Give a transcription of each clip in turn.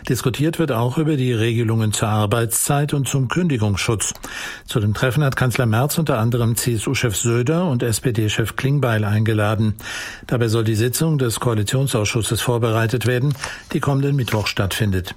Diskutiert wird auch über die Regelungen zur Arbeitszeit und zum Kündigungsschutz. Zu dem Treffen hat Kanzler Merz unter anderem CSU-Chef Söder und SPD-Chef Klingbeil eingeladen. Dabei soll die Sitzung des Koalitionsausschusses vorbereitet werden, die kommenden Mittwoch stattfindet.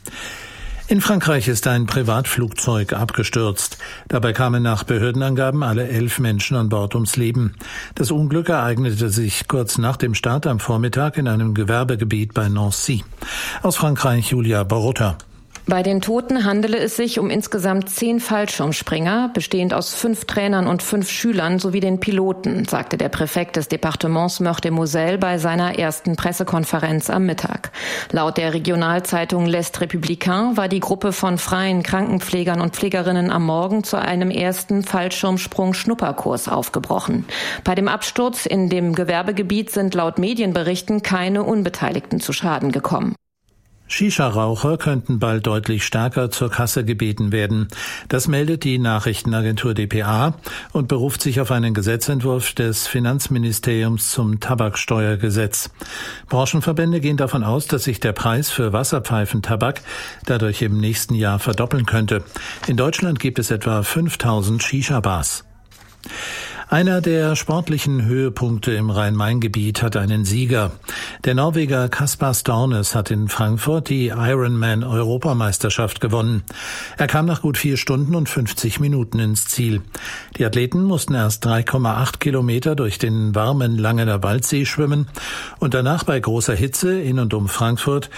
In Frankreich ist ein Privatflugzeug abgestürzt. Dabei kamen nach Behördenangaben alle 11 Menschen an Bord ums Leben. Das Unglück ereignete sich kurz nach dem Start am Vormittag in einem Gewerbegebiet bei Nancy. Aus Frankreich Julia Barotta. Bei den Toten handele es sich um insgesamt 10 Fallschirmspringer, bestehend aus 5 Trainern und 5 Schülern sowie den Piloten, sagte der Präfekt des Departements Meurthe-et-Moselle bei seiner ersten Pressekonferenz am Mittag. Laut der Regionalzeitung L'Est Républicain war die Gruppe von freien Krankenpflegern und Pflegerinnen am Morgen zu einem ersten Fallschirmsprung-Schnupperkurs aufgebrochen. Bei dem Absturz in dem Gewerbegebiet sind laut Medienberichten keine Unbeteiligten zu Schaden gekommen. Shisha-Raucher könnten bald deutlich stärker zur Kasse gebeten werden. Das meldet die Nachrichtenagentur dpa und beruft sich auf einen Gesetzentwurf des Finanzministeriums zum Tabaksteuergesetz. Branchenverbände gehen davon aus, dass sich der Preis für Wasserpfeifentabak dadurch im nächsten Jahr verdoppeln könnte. In Deutschland gibt es etwa 5000 Shisha-Bars. Einer der sportlichen Höhepunkte im Rhein-Main-Gebiet hat einen Sieger. Der Norweger Kaspar Stornes hat in Frankfurt die Ironman-Europameisterschaft gewonnen. Er kam nach gut 4 Stunden und 50 Minuten ins Ziel. Die Athleten mussten erst 3,8 Kilometer durch den warmen Langener Waldsee schwimmen und danach bei großer Hitze in und um Frankfurt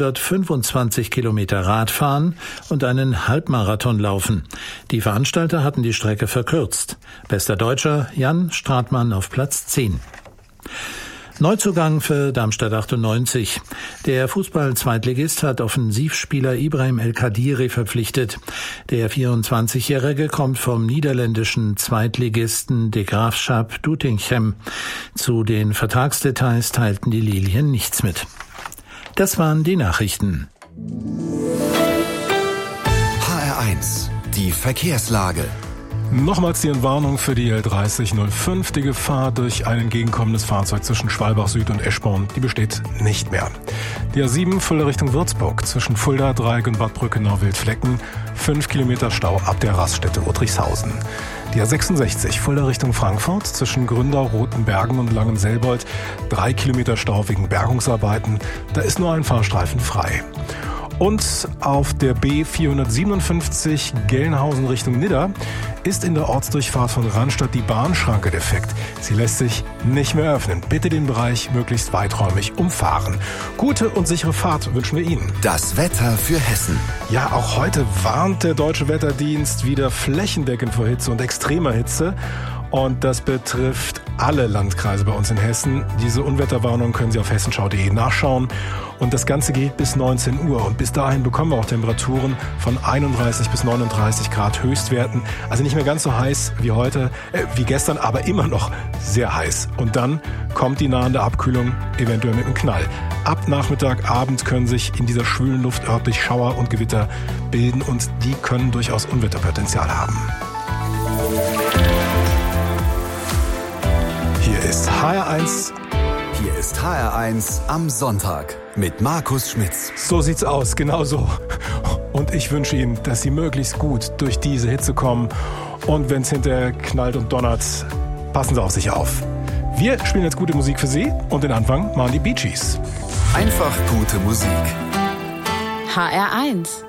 125 Kilometer Rad fahren und einen Halbmarathon laufen. Die Veranstalter hatten die Strecke verkürzt. Bester Deutscher Jan Stratmann auf Platz 10. Neuzugang für Darmstadt 98. Der Fußball-Zweitligist hat Offensivspieler Ibrahim El Kadiri verpflichtet. Der 24-Jährige kommt vom niederländischen Zweitligisten De Graafschap Doetinchem. Zu den Vertragsdetails teilten die Lilien nichts mit. Das waren die Nachrichten. HR1, die Verkehrslage. Nochmals die Entwarnung für die L3005. Die Gefahr durch ein entgegenkommendes Fahrzeug zwischen Schwalbach Süd und Eschborn, die besteht nicht mehr. Die A7 Fulda Richtung Würzburg zwischen Fulda, Dreieck und Bad Brückenau-Wildflecken. 5 Kilometer Stau ab der Raststätte Uttrichshausen. Die A66 Fulda Richtung Frankfurt zwischen Gründau, Rotenbergen und Langenselbold. 3 Kilometer Stau wegen Bergungsarbeiten. Da ist nur ein Fahrstreifen frei. Und auf der B457 Gelnhausen Richtung Nidda ist in der Ortsdurchfahrt von Randstadt die Bahnschranke defekt. Sie lässt sich nicht mehr öffnen. Bitte den Bereich möglichst weiträumig umfahren. Gute und sichere Fahrt wünschen wir Ihnen. Das Wetter für Hessen. Ja, auch heute warnt der Deutsche Wetterdienst wieder flächendeckend vor Hitze und extremer Hitze. Und das betrifft alle Landkreise bei uns in Hessen. Diese Unwetterwarnung können Sie auf hessenschau.de nachschauen. Und das Ganze geht bis 19 Uhr. Und bis dahin bekommen wir auch Temperaturen von 31 bis 39 Grad Höchstwerten. Also nicht mehr ganz so heiß wie heute, wie gestern, aber immer noch sehr heiß. Und dann kommt die nahende Abkühlung eventuell mit einem Knall. Ab Nachmittag, Abend können sich in dieser schwülen Luft örtlich Schauer und Gewitter bilden. Und die können durchaus Unwetterpotenzial haben. Hier ist HR1. Hier ist HR1 am Sonntag mit Markus Schmitz. So sieht's aus, genau so. Und ich wünsche Ihnen, dass Sie möglichst gut durch diese Hitze kommen. Und wenn es hinterher knallt und donnert, passen Sie auf sich auf. Wir spielen jetzt gute Musik für Sie und den Anfang machen die Bee Gees. Einfach gute Musik. HR1